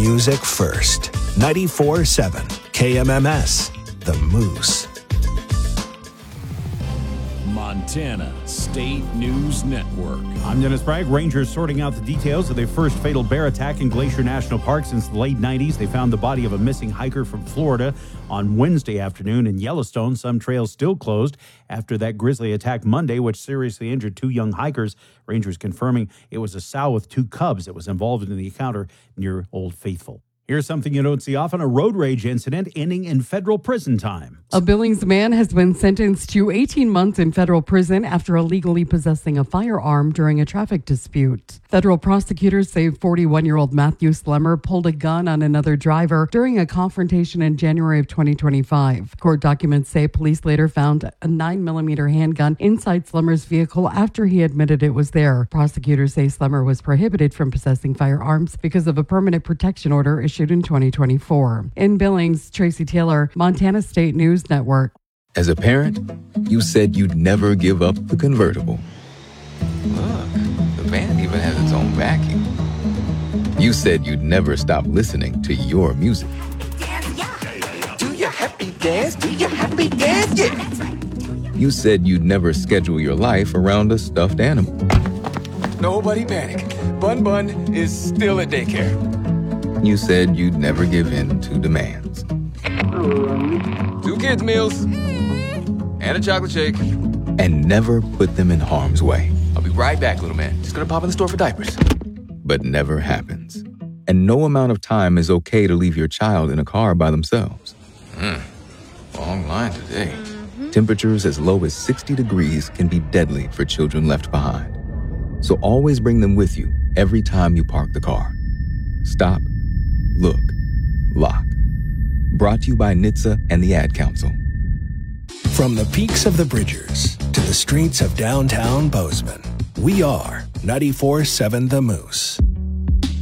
music first. 94.7 KMMS, The Moose. Montana State News Network. I'm Dennis Bragg. Rangers sorting out the details of their first fatal bear attack in Glacier National Park since the late 90s. They found the body of a missing hiker from Florida on Wednesday afternoon in Yellowstone. Some trails still closed after that grizzly attack Monday, which seriously injured two young hikers. Rangers confirming it was a sow with two cubs that was involved in the encounter near Old Faithful. Here's something you don't see often, a road rage incident ending in federal prison time. A Billings man has been sentenced to 18 months in federal prison after illegally possessing a firearm during a traffic dispute. Federal prosecutors say 41-year-old Matthew Slemmer pulled a gun on another driver during a confrontation in January of 2025. Court documents say police later found a 9mm handgun inside Slemmer's vehicle after he admitted it was there. Prosecutors say Slemmer was prohibited from possessing firearms because of a permanent protection order issued in 2024. In Billings, Tracy Taylor, Montana State News Network. As a parent, you said you'd never give up the convertible. Look, the van even has its own vacuum. You said you'd never stop listening to your music. Do your happy dance, do your happy dance, yeah. You said you'd never schedule your life around a stuffed animal. Nobody panic. Bun Bun is still at daycare. You said you'd never give in to demands. 2 kids' meals and a chocolate shake. And never put them in harm's way. I'll be right back, little man. Just gonna pop in the store for diapers. But never happens. And no amount of time is okay to leave your child in a car by themselves. Long line today. Temperatures as low as 60 degrees can be deadly for children left behind. So always bring them with you every time you park the car. Stop, look, lock. Brought to you by NHTSA and the Ad Council. From the peaks of the Bridgers to the streets of downtown Bozeman, we are 94.7 The Moose.